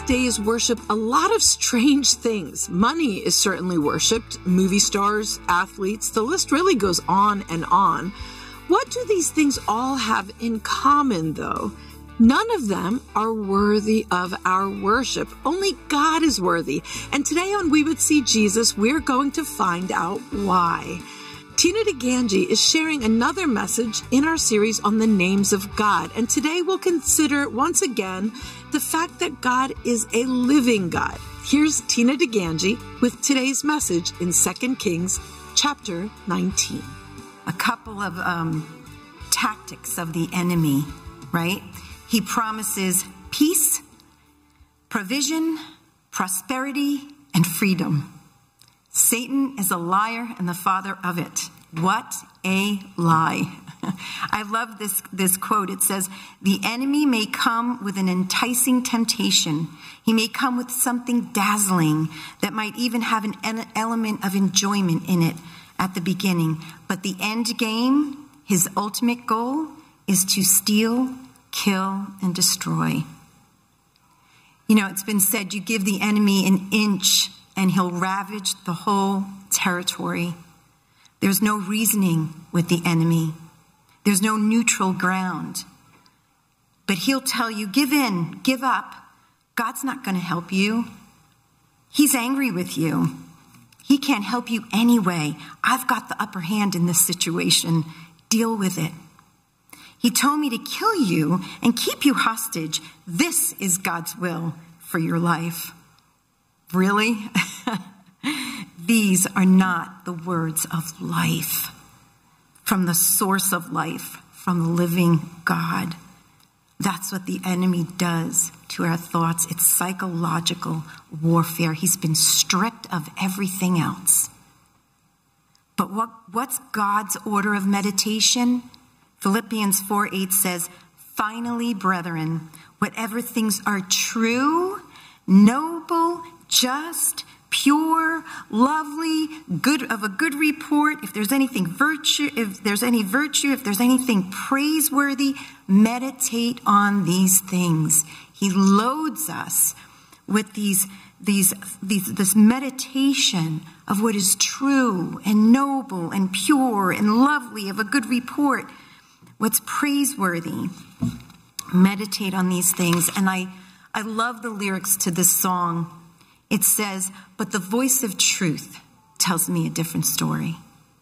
days worship a lot of strange things. Money is certainly worshipped, movie stars, athletes, the list really goes on and on. What do these things all have in common, though? None of them are worthy of our worship. Only God is worthy. And today on We Would See Jesus, we're going to find out why. Tina DeGangi is sharing another message in our series on the names of God. And today we'll consider once again the fact that God is a living God. Here's Tina DeGangi with today's message in 2 Kings chapter 19. A couple of tactics of the enemy, right? He promises peace, provision, prosperity, and freedom. Satan is a liar and the father of it. What a lie. I love this quote. It says, the enemy may come with an enticing temptation. He may come with something dazzling that might even have an element of enjoyment in it at the beginning. But the end game, his ultimate goal, is to steal, kill, and destroy. You know, it's been said, you give the enemy an inch and he'll ravage the whole territory. There's no reasoning with the enemy. There's no neutral ground. But he'll tell you, give in, give up. God's not going to help you. He's angry with you. He can't help you anyway. I've got the upper hand in this situation. Deal with it. He told me to kill you and keep you hostage. This is God's will for your life. Really? These are not the words of life from the source of life, from the living God. That's what the enemy does to our thoughts. It's psychological warfare. He's been stripped of everything else. But what's God's order of meditation? Philippians 4:8 says, finally, brethren, whatever things are true, noble, just, pure, lovely, good, of a good report, if there's any virtue, if there's anything praiseworthy, meditate on these things. He loads us with this meditation of what is true and noble and pure and lovely, of a good report, what's praiseworthy. Meditate on these things. And I love the lyrics to this song. It says, but the voice of truth tells me a different story.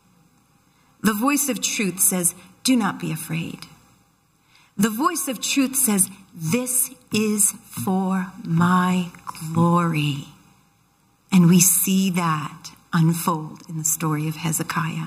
The voice of truth says, do not be afraid. The voice of truth says, this is for my glory. And we see that unfold in the story of Hezekiah.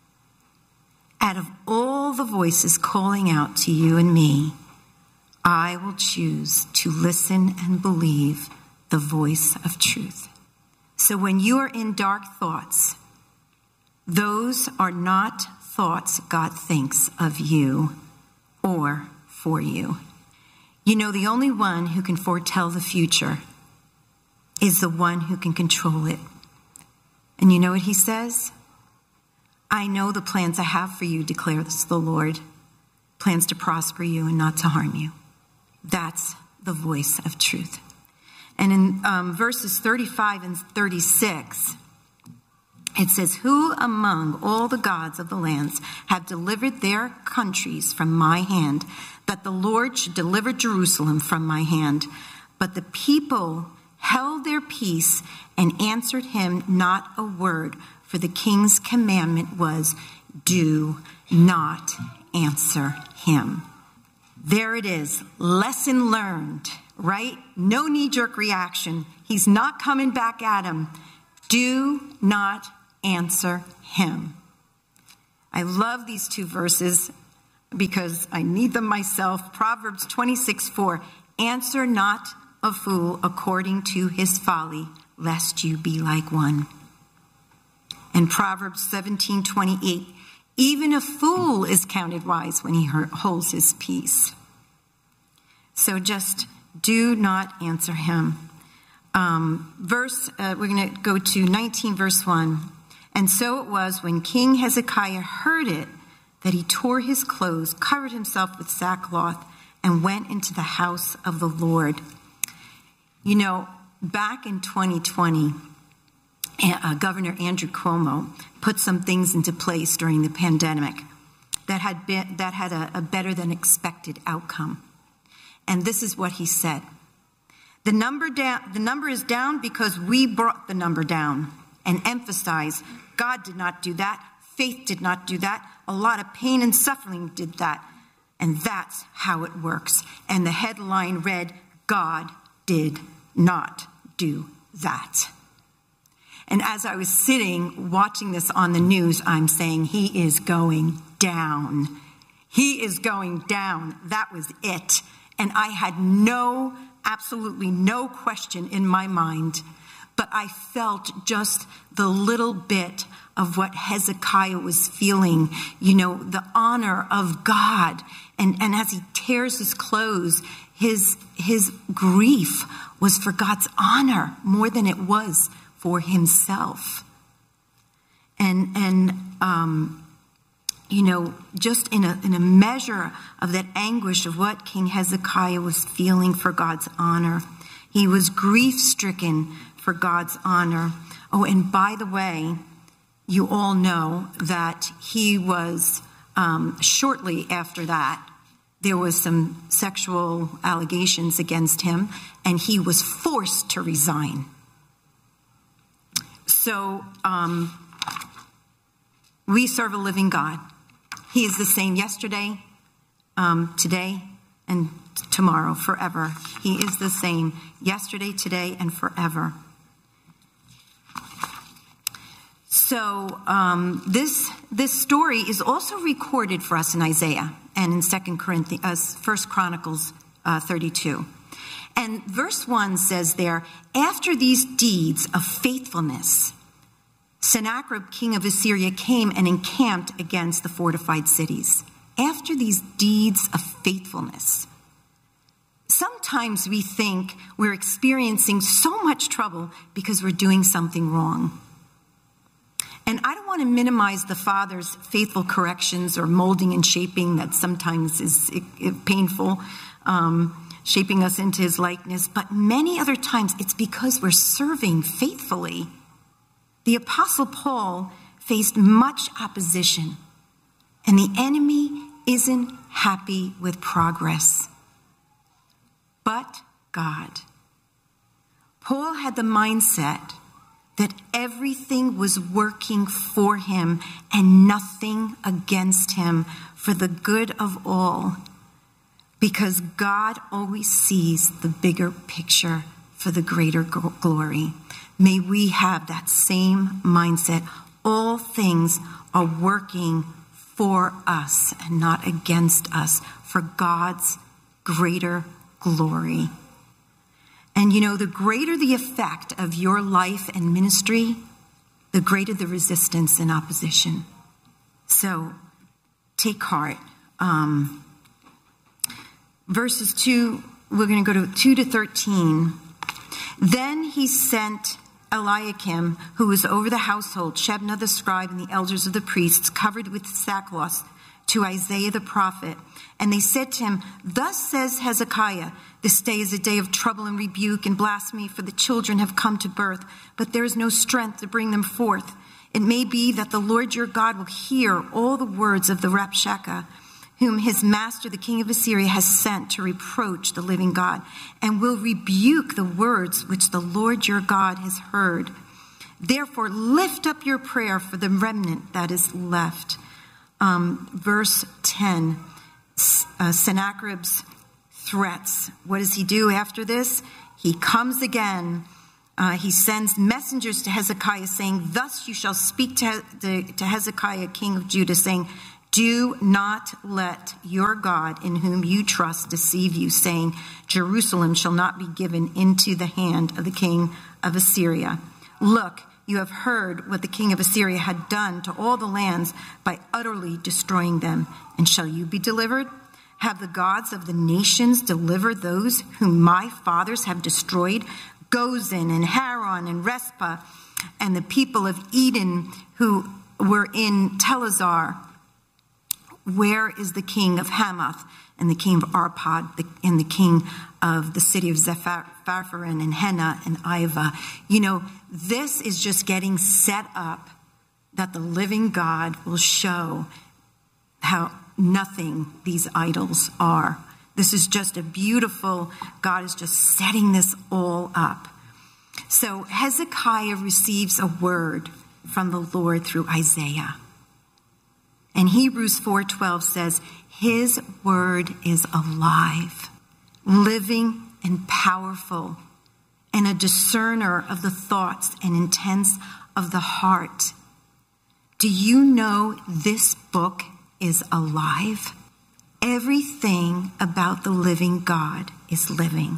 Out of all the voices calling out to you and me, I will choose to listen and believe the voice of truth. So when you are in dark thoughts, those are not thoughts God thinks of you or for you. You know, the only one who can foretell the future is the one who can control it. And you know what he says? I know the plans I have for you, declares the Lord. Plans to prosper you and not to harm you. That's the voice of truth. And in verses 35 and 36, it says, who among all the gods of the lands have delivered their countries from my hand, that the Lord should deliver Jerusalem from my hand? But the people held their peace and answered him not a word, for the king's commandment was, do not answer him. There it is. Lesson learned, right? No knee-jerk reaction. He's not coming back at him. Do not answer him. I love these two verses because I need them myself. Proverbs 26:4. Answer not a fool according to his folly, lest you be like one. And Proverbs 17:28. Even a fool is counted wise when he holds his peace. So just do not answer him. We're going to go to 19 verse 1. And so it was when King Hezekiah heard it that he tore his clothes, covered himself with sackcloth, and went into the house of the Lord. You know, back in 2020, Governor Andrew Cuomo put some things into place during the pandemic that had a better than expected outcome. And this is what he said. The number is down because we brought the number down, and emphasize God did not do that. Faith did not do that. A lot of pain and suffering did that. And that's how it works. And the headline read, God did not do that. And as I was sitting watching this on the news, I'm saying, he is going down. He is going down. That was it. And I had absolutely no question in my mind, but I felt just the little bit of what Hezekiah was feeling, you know, the honor of God. And as he tears his clothes, his grief was for God's honor more than it was for himself. And you know, just in a measure of that anguish of what King Hezekiah was feeling for God's honor. He was grief-stricken for God's honor. Oh, and by the way, you all know that he was, shortly after that, there was some sexual allegations against him, and he was forced to resign. So, we serve a living God. He is the same yesterday, today, and tomorrow, forever. He is the same yesterday, today, and forever. So this story is also recorded for us in Isaiah and in 1 Chronicles 32. And verse 1 says there, after these deeds of faithfulness, Sennacherib, king of Assyria, came and encamped against the fortified cities. After these deeds of faithfulness. Sometimes we think we're experiencing so much trouble because we're doing something wrong. And I don't want to minimize the Father's faithful corrections or molding and shaping that sometimes is painful, shaping us into his likeness. But many other times it's because we're serving faithfully. The Apostle Paul faced much opposition, and the enemy isn't happy with progress. But God. Paul had the mindset that everything was working for him and nothing against him for the good of all, because God always sees the bigger picture for the greater glory. May we have that same mindset. All things are working for us and not against us, for God's greater glory. And you know, the greater the effect of your life and ministry, the greater the resistance and opposition. So take heart. Verses 2, we're going to go to 2 to 13. Then he sent Eliakim, who was over the household, Shebna the scribe, and the elders of the priests, covered with sackcloth, to Isaiah the prophet. And they said to him, thus says Hezekiah, this day is a day of trouble and rebuke and blasphemy, for the children have come to birth, but there is no strength to bring them forth. It may be that the Lord your God will hear all the words of the Rabshakeh, whom his master, the king of Assyria, has sent to reproach the living God, and will rebuke the words which the Lord your God has heard. Therefore, lift up your prayer for the remnant that is left. Verse 10, Sennacherib's threats. What does he do after this? He comes again. He sends messengers to Hezekiah saying, thus you shall speak to Hezekiah, king of Judah, saying, do not let your God in whom you trust deceive you, saying, Jerusalem shall not be given into the hand of the king of Assyria. Look, you have heard what the king of Assyria had done to all the lands by utterly destroying them. And shall you be delivered? Have the gods of the nations delivered those whom my fathers have destroyed? Gozan and Haran and Respah and the people of Eden who were in Telazar. Where is the king of Hamath and the king of Arpad and the king of the city of Zapharvaim and Hena and Iva. This is just getting set up that the living God will show how nothing these idols are. This is just a beautiful, God is just setting this all up. So Hezekiah receives a word from the Lord through Isaiah. And Hebrews 4:12 says, his word is alive, living and powerful, and a discerner of the thoughts and intents of the heart. Do you know this book is alive? Everything about the living God is living.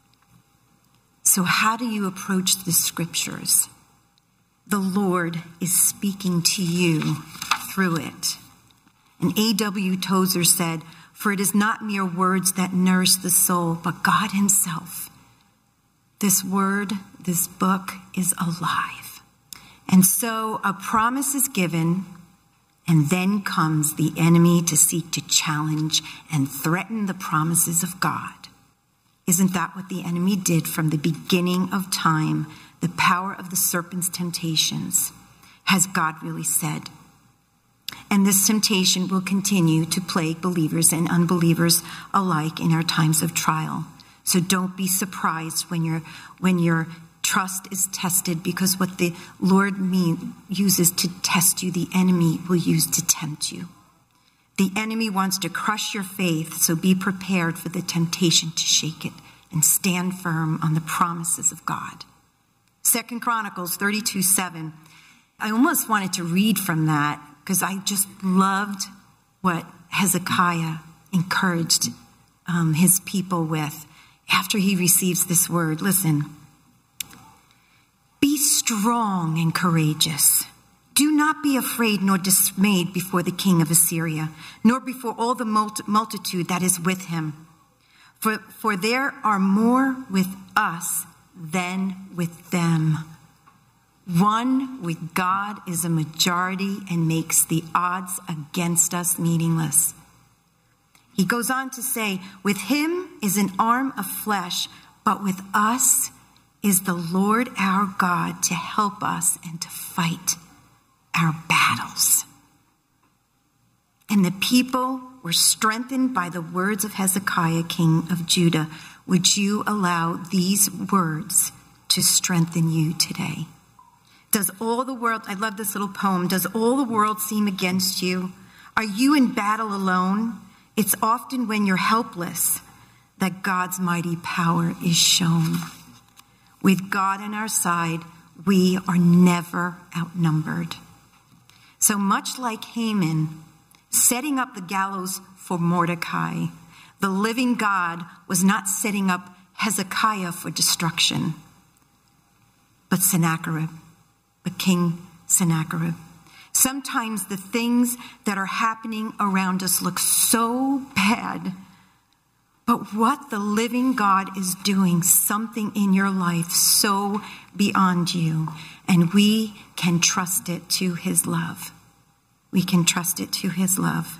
So how do you approach the scriptures? The Lord is speaking to you through it. And A.W. Tozer said, for it is not mere words that nourish the soul, but God himself. This word, this book is alive. And so a promise is given, and then comes the enemy to seek to challenge and threaten the promises of God. Isn't that what the enemy did from the beginning of time? The power of the serpent's temptations. Has God really said? And this temptation will continue to plague believers and unbelievers alike in our times of trial. So don't be surprised when your trust is tested, because what the Lord uses to test you, the enemy will use to tempt you. The enemy wants to crush your faith, so be prepared for the temptation to shake it and stand firm on the promises of God. 2 Chronicles 32:7. I almost wanted to read from that because I just loved what Hezekiah encouraged his people with after he receives this word. Listen. Be strong and courageous. Do not be afraid nor dismayed before the king of Assyria, nor before all the multitude that is with him. For there are more with us than with them. One with God is a majority and makes the odds against us meaningless. He goes on to say, with him is an arm of flesh, but with us is the Lord our God to help us and to fight our battles. And the people were strengthened by the words of Hezekiah, king of Judah. Would you allow these words to strengthen you today? Does all the world, I love this little poem, does all the world seem against you? Are you in battle alone? It's often when you're helpless that God's mighty power is shown. With God on our side, we are never outnumbered. So much like Haman setting up the gallows for Mordecai, the living God was not setting up Hezekiah for destruction, but King Sennacherib. Sometimes the things that are happening around us look so bad, but what the living God is doing, something in your life so beyond you, and we can trust it to his love. We can trust it to his love.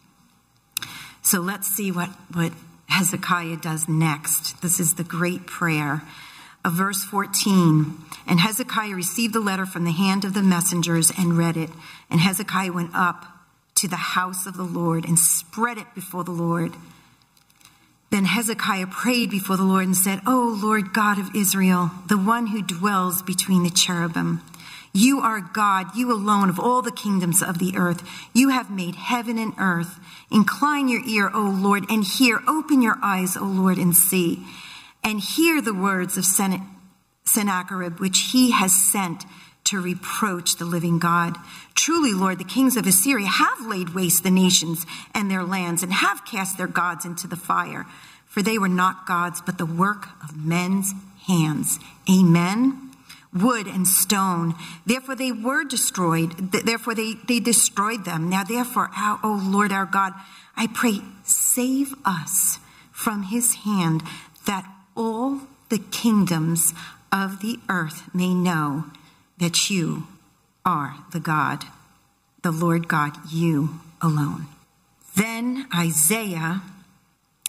So let's see what Hezekiah does next. This is the great prayer of verse 14. And Hezekiah received the letter from the hand of the messengers and read it. And Hezekiah went up to the house of the Lord and spread it before the Lord. Then Hezekiah prayed before the Lord and said, O Lord God of Israel, the one who dwells between the cherubim, you are God, you alone of all the kingdoms of the earth. You have made heaven and earth. Incline your ear, O Lord, and hear. Open your eyes, O Lord, and see. And hear the words of Sennacherib, which he has sent to reproach the living God. Truly, Lord, the kings of Assyria have laid waste the nations and their lands, and have cast their gods into the fire. For they were not gods, but the work of men's hands. Amen. Wood and stone. Therefore they were destroyed. Therefore they destroyed them. Now therefore, O Lord our God, I pray, save us from his hand, that all the kingdoms of the earth may know that you are the God, the Lord God, you alone. Then Isaiah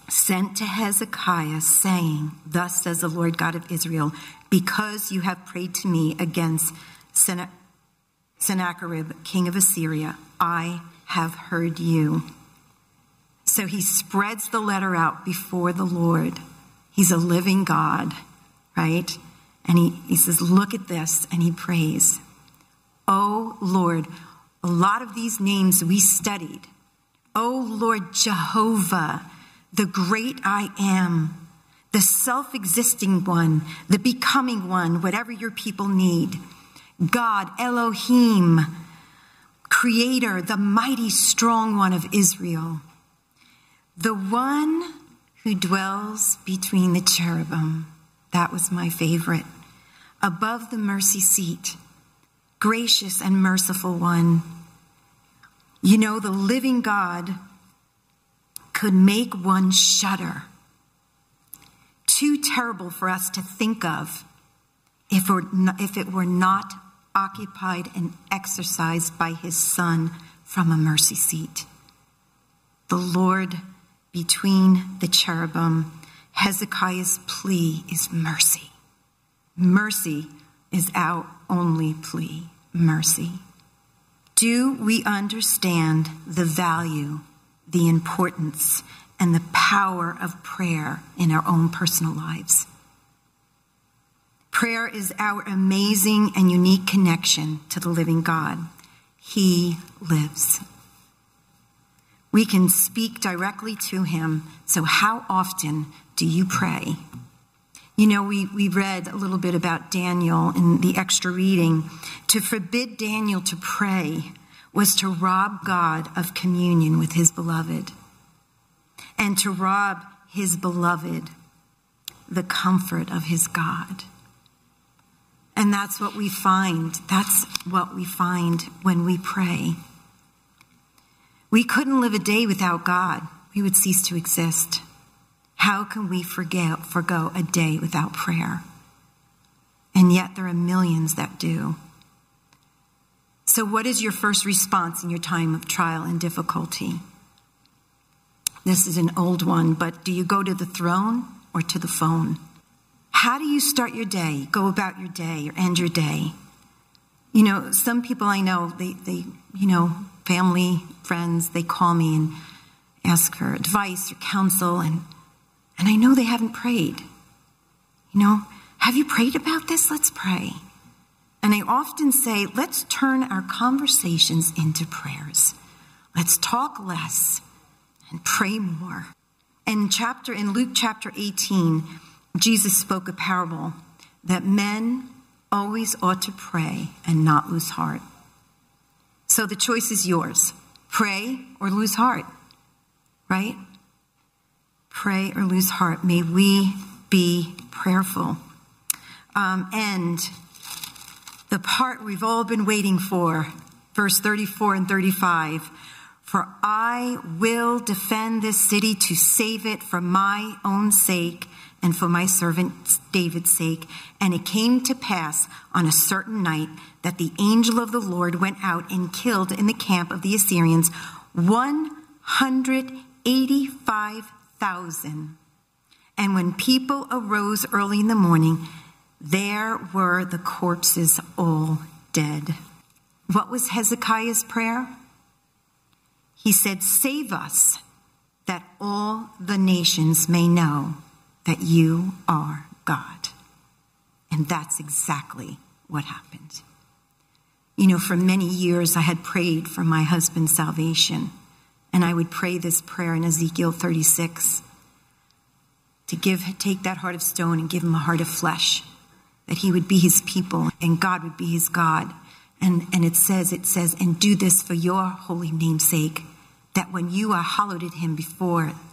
sent to Hezekiah, saying, "Thus says the Lord God of Israel, because you have prayed to me against Sennacherib, king of Assyria, I have heard you." So he spreads the letter out before the Lord. He's a living God, right? And he says, look at this, and he prays. Oh, Lord, a lot of these names we studied. Oh, Lord Jehovah, the great I am, the self-existing one, the becoming one, whatever your people need. God, Elohim, creator, the mighty strong one of Israel, the one who dwells between the cherubim. That was my favorite. Above the mercy seat, gracious and merciful one. You know, the living God could make one shudder. Too terrible for us to think of if it were not occupied and exercised by his Son from a mercy seat. The Lord between the cherubim. Hezekiah's plea is mercy. Mercy is our only plea. Mercy. Do we understand the value, the importance, and the power of prayer in our own personal lives? Prayer is our amazing and unique connection to the living God. He lives. We can speak directly to him. So how often do you pray? You know, we read a little bit about Daniel in the extra reading. To forbid Daniel to pray was to rob God of communion with his beloved, and to rob his beloved the comfort of his God. And that's what we find. That's what we find when we pray. We couldn't live a day without God. We would cease to exist. How can we forgo a day without prayer? And yet there are millions that do. So what is your first response in your time of trial and difficulty? This is an old one, but do you go to the throne or to the phone? How do you start your day, go about your day, or end your day? You know, some people I know, they family, friends, they call me and ask for advice or counsel, and I know they haven't prayed. You know, have you prayed about this? Let's pray. And I often say, let's turn our conversations into prayers. Let's talk less and pray more. In Luke chapter 18, Jesus spoke a parable that men always ought to pray and not lose heart. So the choice is yours. Pray or lose heart, right? Pray or lose heart. May we be prayerful. And the part we've all been waiting for, verse 34 and 35. For I will defend this city to save it for my own sake and for my servant David's sake. And it came to pass on a certain night that the angel of the Lord went out and killed in the camp of the Assyrians 185,000. And when people arose early in the morning, there were the corpses all dead. What was Hezekiah's prayer? He said, save us, that all the nations may know that you are God. And that's exactly what happened. You know, for many years I had prayed for my husband's salvation. And I would pray this prayer in Ezekiel 36 to take that heart of stone and give him a heart of flesh, that he would be his people and God would be his God. And it says, and do this for your holy name's sake, that when you are hallowed at him before